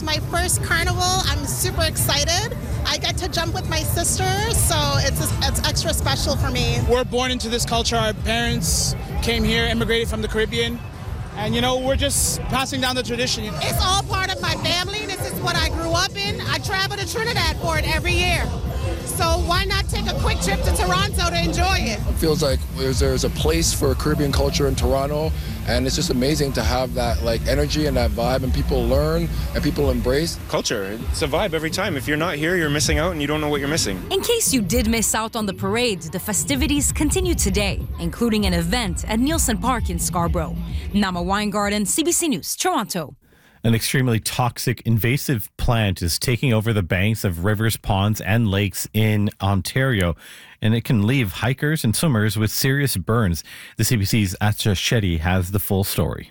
my first carnival. I'm super excited. I get to jump with my sister, so it's extra special for me. We're born into this culture. Our parents came here, immigrated from the Caribbean, and we're just passing down the tradition. It's all part of my family. This is what I grew up in. I travel to Trinidad for it every year. So why not take a quick trip to Toronto to enjoy it? It feels like there's a place for Caribbean culture in Toronto, and it's just amazing to have that energy and that vibe, and people learn and people embrace. Culture, it's a vibe every time. If you're not here, you're missing out and you don't know what you're missing. In case you did miss out on the parade, the festivities continue today, including an event at Nielsen Park in Scarborough. Nama Weingarten, CBC News, Toronto. An extremely toxic, invasive plant is taking over the banks of rivers, ponds, and lakes in Ontario, and it can leave hikers and swimmers with serious burns. The CBC's Asha Shetty has the full story.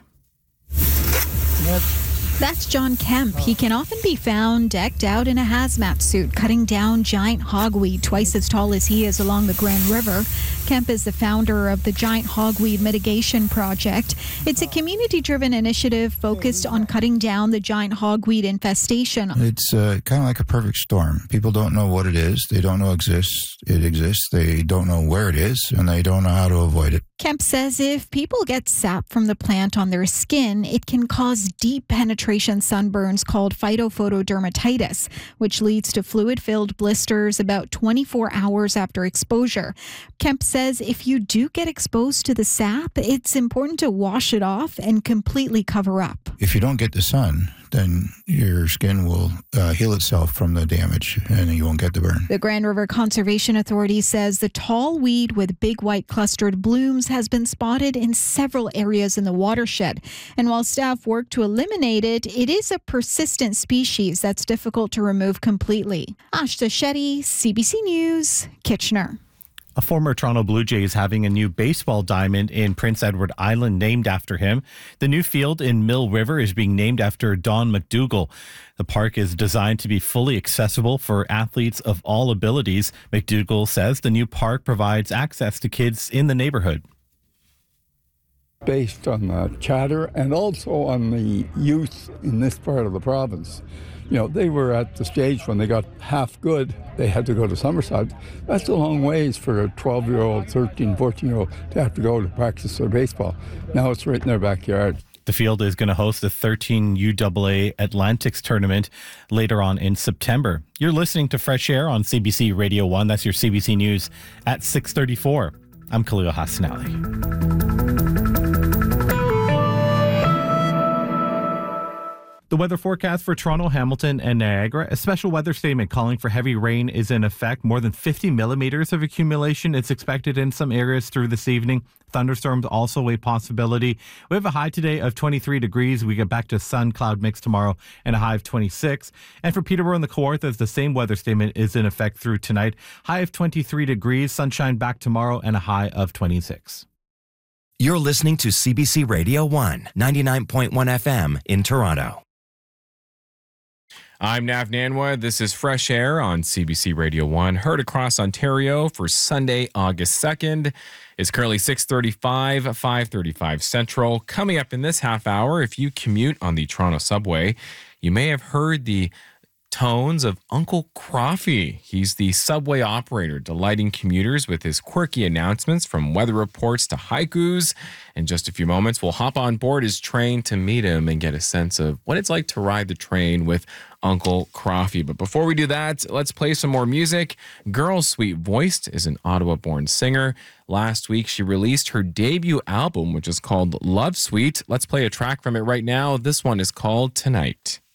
That's John Kemp. He can often be found decked out in a hazmat suit, cutting down giant hogweed twice as tall as he is along the Grand River. Kemp is the founder of the Giant Hogweed Mitigation Project. It's a community-driven initiative focused on cutting down the giant hogweed infestation. It's kind of like a perfect storm. People don't know what it is. They don't know it exists. They don't know where it is, and they don't know how to avoid it. Kemp says if people get sap from the plant on their skin, it can cause deep penetration sunburns called phytophotodermatitis, which leads to fluid-filled blisters about 24 hours after exposure. Kemp says if you do get exposed to the sap, it's important to wash it off and completely cover up. If you don't get the sun, then your skin will heal itself from the damage and you won't get the burn. The Grand River Conservation Authority says the tall weed with big white clustered blooms has been spotted in several areas in the watershed. And while staff work to eliminate it, it is a persistent species that's difficult to remove completely. Asha Shetty, CBC News, Kitchener. A former Toronto Blue Jay is having a new baseball diamond in Prince Edward Island named after him. The new field in Mill River is being named after Don McDougall. The park is designed to be fully accessible for athletes of all abilities. McDougall says the new park provides access to kids in the neighborhood. Based on the chatter and also on the youth in this part of the province. They were at the stage when they got half good, they had to go to Summerside. That's a long ways for a 12-year-old, 13, 14-year-old to have to go to practice their baseball. Now it's right in their backyard. The field is going to host the 13 UAA Atlantics tournament later on in September. You're listening to Fresh Air on CBC Radio 1. That's your CBC News at 6:34. I'm Khalil Hassanali. The weather forecast for Toronto, Hamilton, and Niagara. A special weather statement calling for heavy rain is in effect. More than 50 millimeters of accumulation is expected in some areas through this evening. Thunderstorms also a possibility. We have a high today of 23 degrees. We get back to sun-cloud mix tomorrow and a high of 26. And for Peterborough and the Kawarthas, the same weather statement is in effect through tonight. High of 23 degrees, sunshine back tomorrow, and a high of 26. You're listening to CBC Radio 1, 99.1 FM in Toronto. I'm Nav Nanwa. This is Fresh Air on CBC Radio 1, heard across Ontario for Sunday, August 2nd. It's currently 6:35, 5:35 Central. Coming up in this half hour, if you commute on the Toronto subway, you may have heard the tones of Uncle Croffy. He's the subway operator, delighting commuters with his quirky announcements from weather reports to haikus. In just a few moments, we'll hop on board his train to meet him and get a sense of what it's like to ride the train with Uncle Croffy. But before we do that, let's play some more music. Girl Sweet Voiced is an Ottawa-born singer. Last week, she released her debut album, which is called Love Sweet. Let's play a track from it right now. This one is called Tonight.